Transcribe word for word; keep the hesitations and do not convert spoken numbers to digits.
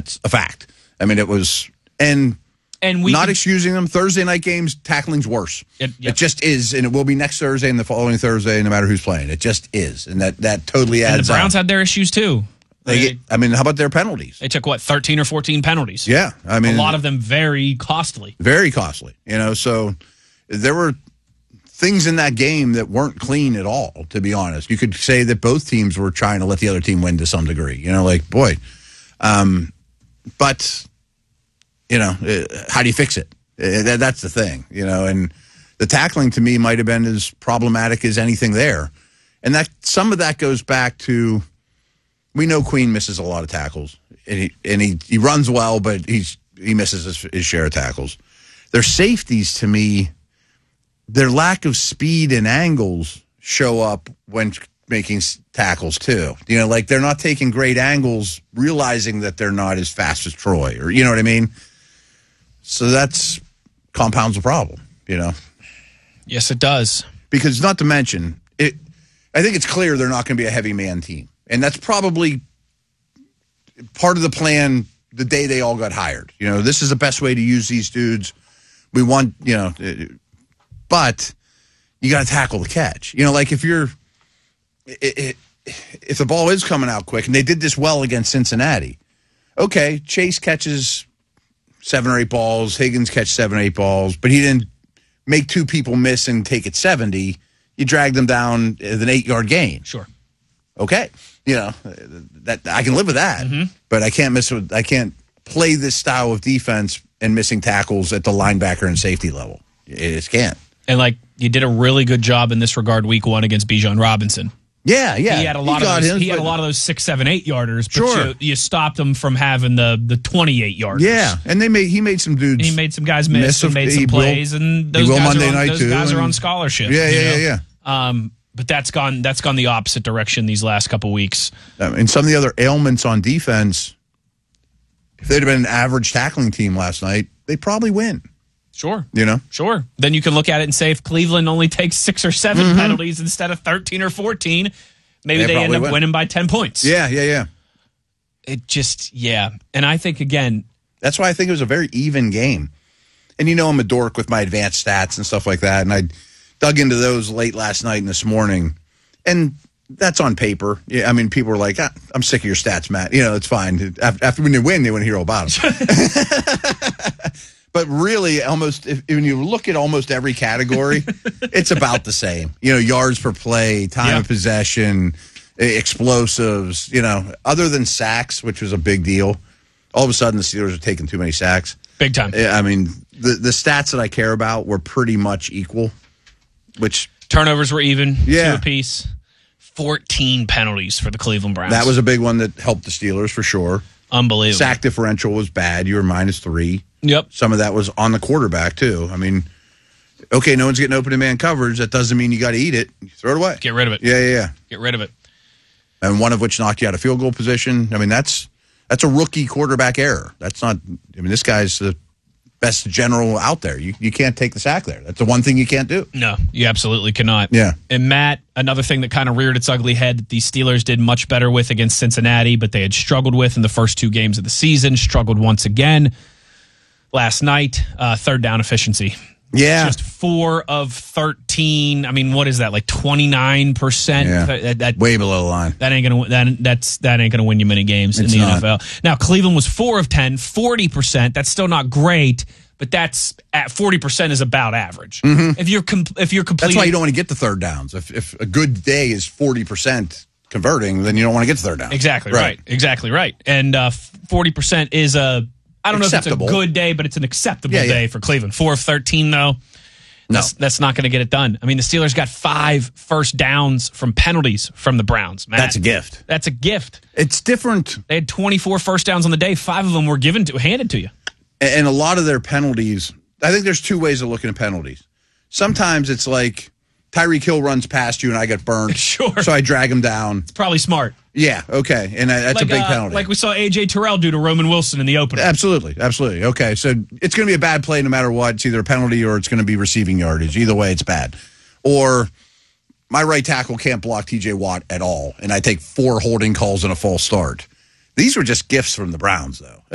That's a fact. I mean, it was, and, and we not could, excusing them. Thursday night games, tackling's worse. It, yep. it just is, and it will be next Thursday and the following Thursday, no matter who's playing. It just is, and that, that totally adds up. And the Browns up. had their issues, too. They get, I mean, how about their penalties? They took, what, thirteen or fourteen penalties? Yeah. I mean, a lot of them very costly. Very costly. You know, so there were things in that game that weren't clean at all, to be honest. You could say that both teams were trying to let the other team win to some degree. You know, like, boy. Um, but, you know, how do you fix it? That's the thing, you know, and the tackling to me might have been as problematic as anything there. And that some of that goes back to, we know Queen misses a lot of tackles, and he and he, he runs well, but he's he misses his, his share of tackles. Their safeties, to me, their lack of speed and angles show up when making tackles too. You know, like they're not taking great angles, realizing that they're not as fast as Troy, or you know what I mean. So that's compounds the problem. You know. Yes, it does. Because not to mention it, I think it's clear they're not going to be a heavy man team. And that's probably part of the plan the day they all got hired. You know, this is the best way to use these dudes. We want, you know, but you got to tackle the catch. You know, like if you're, it, it, if the ball is coming out quick, and they did this well against Cincinnati, okay, Chase catches seven or eight balls, Higgins catch seven or eight balls, but he didn't make two people miss and take it seventy. You drag them down with an eight-yard gain. Sure. Okay. You know, that I can live with that, mm-hmm. but I can't miss. I can't play this style of defense and missing tackles at the linebacker and safety level. It just can't. And like you did a really good job in this regard, week one against Bijan Robinson. Yeah, yeah. He had a lot he of those, his, he had a lot of those six, seven, eight yarders. But sure. you, you stopped him from having the the twenty-eight yarders. Yeah, and they made he made some dudes. And he made some guys miss, miss and made some plays, will, and those guys, Monday are on, night those too, guys and, are on scholarship. Yeah, yeah, you know? yeah, yeah. Um, But that's gone. That's gone the opposite direction these last couple weeks. And some of the other ailments on defense, if they'd have been an average tackling team last night, they'd probably win. Sure, you know, sure. Then you can look at it and say, if Cleveland only takes six or seven mm-hmm. penalties instead of thirteen or fourteen, maybe they, they end up win. winning by ten points. Yeah, yeah, yeah. It just, yeah. And I think again, that's why I think it was a very even game. And you know, I'm a dork with my advanced stats and stuff like that, and I dug into those late last night and this morning, and that's on paper. Yeah, I mean, people were like, ah, "I'm sick of your stats, Matt." You know, it's fine. After when they win, they want to hear all about them. But really, almost if, when you look at almost every category, it's about the same. You know, yards per play, time yeah. of possession, explosives. You know, other than sacks, which was a big deal. All of a sudden, the Steelers are taking too many sacks. Big time. I mean, the the stats that I care about were pretty much equal. Which turnovers were even, yeah. two apiece. fourteen penalties for the Cleveland Browns. That was a big one that helped the Steelers for sure. Unbelievable. Sack differential was bad. You were minus three. Yep. Some of that was on the quarterback, too. I mean, okay, no one's getting open man coverage. That doesn't mean you got to eat it. You throw it away. Get rid of it. Yeah, yeah, yeah. Get rid of it. And one of which knocked you out of field goal position. I mean, that's that's a rookie quarterback error. That's not, I mean, this guy's the best general out there. You you can't take the sack there. That's the one thing you can't do. No, you absolutely cannot. Yeah. And Matt, another thing that kind of reared its ugly head that the Steelers did much better with against Cincinnati, but they had struggled with in the first two games of the season, struggled once again last night, uh, third down efficiency. Yeah. Just four of thirteen. I mean, what is that, like twenty-nine percent? Yeah. That, that, way below the line. That ain't gonna that that's that ain't gonna win you many games it's in the not. N F L. Now, Cleveland was four of ten, forty percent. That's still not great, but that's at forty percent is about average. Mm-hmm. If you're com- if you're completing, that's why you don't want to get to third downs. If if a good day is forty percent converting, then you don't want to get to third down. Exactly right. right. Exactly right. And uh, forty percent is a I don't acceptable. know if it's a good day, but it's an acceptable yeah, yeah. day for Cleveland. Four of thirteen though. No. That's, that's not going to get it done. I mean, the Steelers got five first downs from penalties from the Browns. Matt. That's a gift. That's a gift. It's different. They had twenty-four first downs on the day. Five of them were given to, handed to you. And a lot of their penalties, I think there's two ways of looking at penalties. Sometimes it's like Tyreek Hill runs past you and I get burned. Sure. So I drag him down. It's probably smart. Yeah, okay. And that's like, a big uh, penalty. Like we saw A J Terrell do to Roman Wilson in the opener. Absolutely, absolutely. Okay, so it's going to be a bad play no matter what. It's either a penalty or it's going to be receiving yardage. Either way, it's bad. Or my right tackle can't block T J Watt at all, and I take four holding calls and a false start. These were just gifts from the Browns, though.